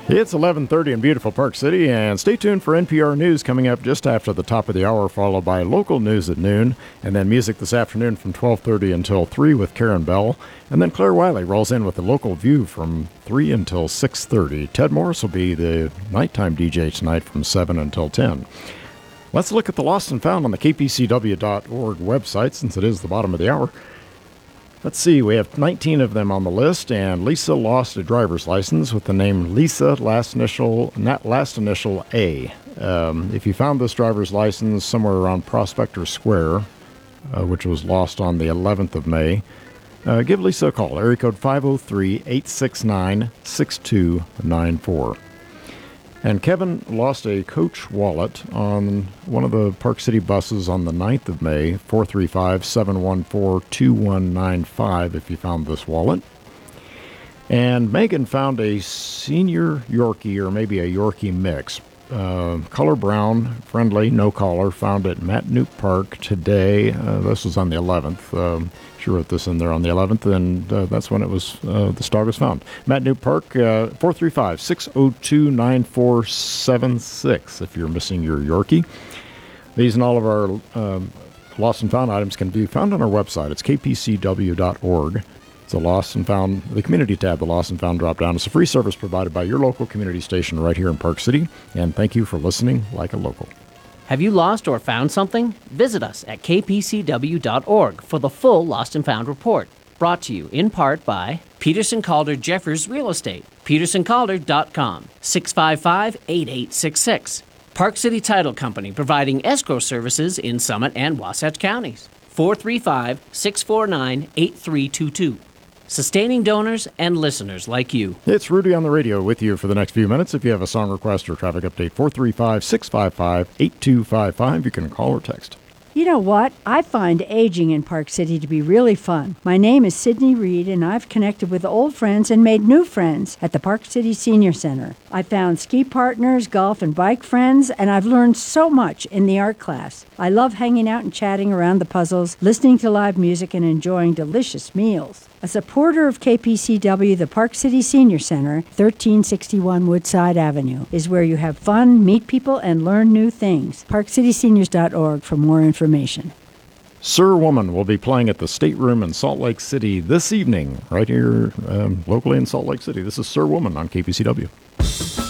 It's 11:30 in beautiful Park City, and stay tuned for NPR News coming up just after the top of the hour, followed by local news at noon, and then music this afternoon from 12:30 until 3 with Karen Bell, and then Claire Wiley rolls in with the local view from 3 until 6:30. Ted Morris will be the nighttime DJ tonight from 7 until 10. Let's look at the lost and found on the kpcw.org website, since it is the bottom of the hour. Let's see, we have 19 of them on the list, and Lisa lost a driver's license with the name Lisa, last initial A. If you found this driver's license somewhere around Prospector Square, which was lost on the 11th of May, give Lisa a call, area code 503-869-6294. And Kevin lost a Coach wallet on one of the Park City buses on the 9th of May, 435-714-2195 if you found this wallet. And Megan found a senior Yorkie, or maybe a Yorkie mix. Color brown, friendly, no collar, found at Matnook Park today. This was on the 11th. She wrote this in there on the 11th, and that's when it was this dog was found. Matnook Park, 435-602-9476 if you're missing your Yorkie. These and all of our lost and found items can be found on our website. It's kpcw.org. It's a Lost and Found, the community tab, the Lost and Found drop-down. It's a free service provided by your local community station right here in Park City. And thank you for listening like a local. Have you lost or found something? Visit us at kpcw.org for the full Lost and Found report. Brought to you in part by Peterson Calder Jeffers Real Estate, petersoncalder.com, 655-8866. Park City Title Company, providing escrow services in Summit and Wasatch counties, 435-649-8322. Sustaining donors and listeners like you. It's Rudy on the radio with you for the next few minutes. If you have a song request or traffic update, 435-655-8255. You can call or text. You know what? I find aging in Park City to be really fun. My name is Sydney Reed, and I've connected with old friends and made new friends at the Park City Senior Center. I found ski partners, golf and bike friends, and I've learned so much in the art class. I love hanging out and chatting around the puzzles, listening to live music, and enjoying delicious meals. A supporter of KPCW, the Park City Senior Center, 1361 Woodside Avenue, is where you have fun, meet people, and learn new things. ParkCitySeniors.org for more information. Sir Woman will be playing at the State Room in Salt Lake City this evening, right here locally in Salt Lake City. This is Sir Woman on KPCW.